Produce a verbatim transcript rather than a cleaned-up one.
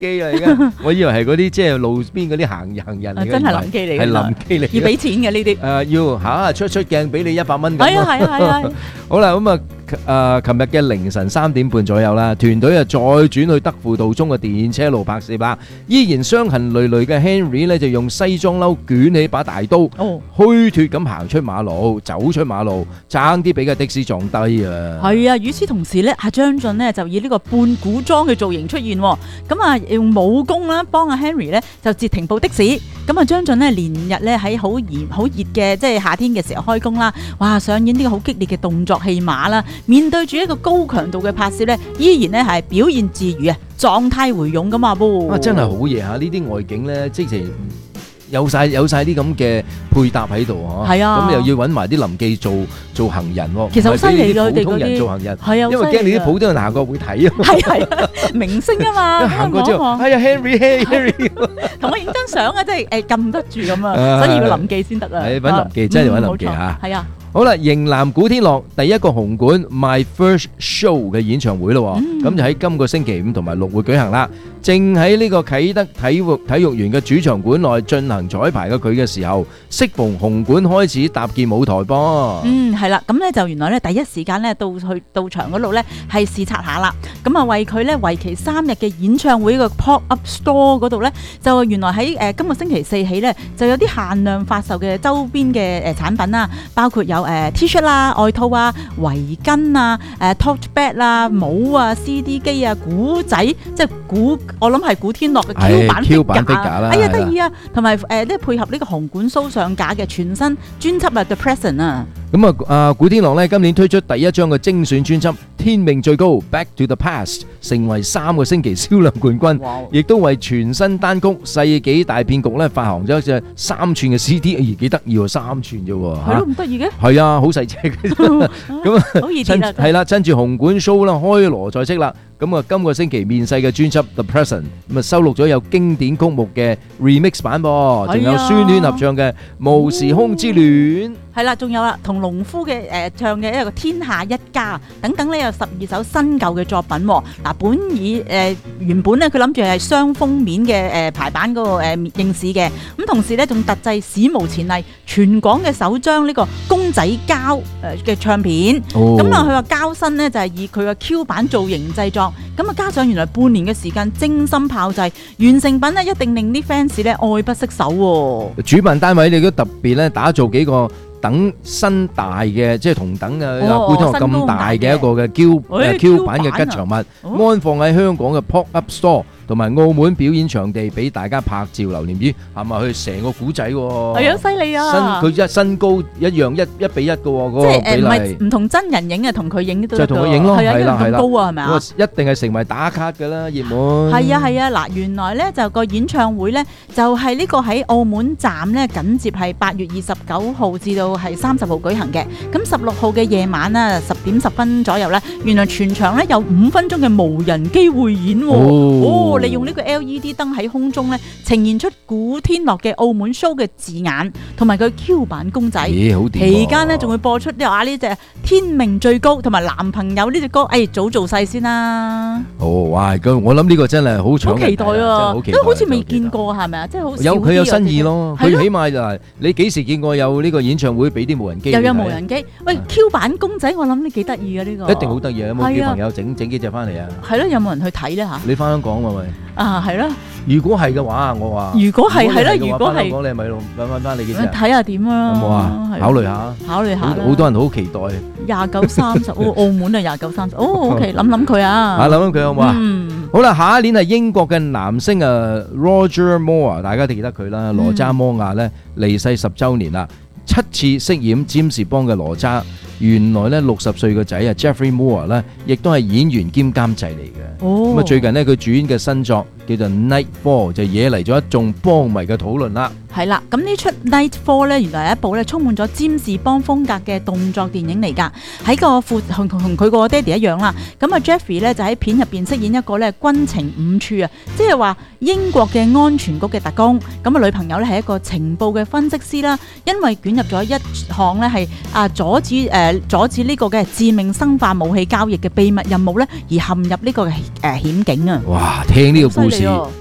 機啊！而家我以為係嗰啲即係路邊嗰啲行行人嚟嘅， 真係臨機嚟嘅， 係臨機嚟嘅， 要俾錢嘅呢啲。 誒要嚇出出鏡俾你一百蚊咁。 係啊係啊係啊！ 好啦，咁啊誒，琴日嘅凌晨三點半左右啦，團隊啊再轉去德輔道中嘅電車路拍攝啦。依然傷痕累累嘅 Henry 咧，就用西裝褸捲起把大刀， 哦， 虛脱咁行出馬路，走出馬路，爭啲俾架的士撞低啊！ 係啊，與此同時咧，阿張晉咧就以呢個半古裝嘅造型出現，咁啊用武功啦幫阿 Henry 咧就截停部的士。咁啊張晉咧連日咧喺好炎好熱嘅即係夏天嘅時候開工啦，哇上演呢個好激烈嘅動作戲碼啦，面對住一個高強度嘅拍攝咧，依然咧係表現自如啊，狀態回勇噶嘛噃。 啊真係好嘢嚇！呢啲外景咧即係有晒有晒啲咁嘅配搭喺度嗬， 係啊， 咁又要揾埋啲臨記做做行人喎， 其實好犀利㗎，佢哋普通人做行人， 係啊， 因為驚你啲普通人行過會睇啊， 係係明星啊嘛， 行過之後，哎呀 Henry Henry， 同我影張相啊，即係誒撳得住咁啊，所以要臨記先得啊， 係揾臨記真係揾臨記嚇， 係啊。 好啦，型男古天樂第一個紅館 My First Show 嘅演唱會咯，咁、嗯、就喺今個星期五同埋六會舉行啦。正喺呢個啟德體育體育園嘅主場館內進行彩排嘅佢嘅時候，適逢紅館開始搭建舞台噃。 嗯，係啦，咁咧就原來咧第一時間咧到去到場嗰度咧係視察下啦。咁啊為佢咧為期三日嘅演唱會個 Pop Up Store 嗰度咧，就原來喺誒、呃、今個星期四起咧就有啲限量發售嘅周邊嘅誒產品啦，包括有誒、呃、T 恤啦、外套啊、圍巾啊、誒 Tote Bag 啊、帽啊、C D 機啊、古仔，即係古我諗係古天樂嘅 Q 版 Q 版 figure 啦， 哎呀得意啊，同埋誒呢配合呢個紅館 show 上架嘅全新專輯啊 The Present 啊。 咁啊，啊古天樂咧今年推出第一張嘅精選專輯《天命最高》Back to the Past， 成為三個星期銷量冠軍，亦都為全新單曲《世紀大騙局》咧發行咗一隻三寸嘅 C D， 咦幾得意喎，三寸啫喎， 係咯咁得意嘅， 係啊好細隻嘅，咁啊好熱烈啊， 係啦，趁住紅館 show 啦開鑼在即啦。咁啊，今個星期面世嘅專輯 The Present 咁啊，收錄咗有經典曲目嘅 remix 版噃，仲有孫軒合唱嘅《無時空之戀》， 係啦，仲有啦，同農夫嘅誒唱嘅一個《天下一家》等等咧，有十二首新舊嘅作品。嗱，本以誒原本咧，佢諗住係雙封面嘅誒排版嗰個誒應市嘅，咁同時咧仲特製史無前例全港嘅首張呢個公仔膠誒嘅唱片。咁啊，佢話膠身咧就係以佢嘅 Q 版造型製作。咁啊，加上原來半年嘅時間精心炮製，完成品咧一定令啲 fans 咧愛不釋手。 主辦單位你都特別咧打造幾個等身大嘅，即係同等嘅古天樂咁大嘅一個嘅 Q 誒 Q 版嘅吉祥物，安放喺香港嘅 Pop Up Store。同埋澳門表演場地俾大家拍照留念，咦係咪佢成個古仔喎？ 係啊，犀利啊！ 身佢一身高一樣一一比一嘅喎，嗰個比例。即係誒唔係唔同真人影啊，同佢影都得㗎。 就同佢影咯，係啦係啦。 高啊係咪啊？ 一定係成為打卡㗎啦，熱門。 係啊係啊，嗱原來咧就個演唱會咧就係呢個喺澳門站咧緊接係八月二十九號至到係三十號舉行嘅。咁十六號嘅夜晚啊十點十分左右咧，原來全場咧有五分鐘嘅無人機匯演喎。哦。利用呢個 L E D 燈喺空中咧，呈現出古天樂嘅澳門 show 嘅字眼，同埋佢 Q 版公仔。 咦，好掂！ 期間咧仲會播出呢話呢隻天命最高，同埋男朋友呢隻歌，誒早做晒先啦。 哦，哇！咁我諗呢個真係好搶人， 好期待啊！都好似未見過係咪啊？即係好有佢有新意咯。佢起碼就係你幾時見過有呢個演唱會俾啲無人機？ 又有無人機。喂 ，Q 版公仔我諗你幾得意啊呢個。 一定好得意啊！有冇叫朋友整整幾隻翻嚟啊？ 係咯，有冇人去睇咧嚇？ 你翻香港喎咪？ 啊，係咯。 如果係嘅話，我話如果係係啦，如果係， 講你係咪揾翻翻你幾隻？ 睇下點啊？ 有冇啊？考慮下， 考慮下。 好多人好期待。 廿九三十，哦，澳門啊，廿九三十，哦 ，OK，諗諗佢啊。 嚇，諗諗佢好唔好啊？嗯。好啦，下一年係英國嘅男星啊 Roger Moore， 大家記得佢啦，羅渣摩亞咧離世十週年啦，七次飾演占士邦嘅羅渣。原來咧六十歲個仔啊 Jeffrey Moore 咧，亦都係演員兼監製嚟嘅。咁啊，最近咧佢主演嘅新作叫做 Nightfall 就惹嚟咗一眾邦迷嘅討論啦。 係啦，咁呢出 Nightfall 咧，原來係一部咧充滿咗占士邦風格嘅動作電影嚟㗎。喺個父同同佢個爹哋一樣啦。咁啊 Jeffrey 咧就喺片入邊飾演一個咧軍情五處啊，即係話英國嘅安全局嘅特工。咁啊女朋友咧係一個情報嘅分析師啦，因為捲入咗一項咧係啊阻止誒。呃阻止呢個嘅致命生化武器交易嘅秘密任務咧，而陷入呢個誒險境啊！ 哇，聽呢個故事次係哦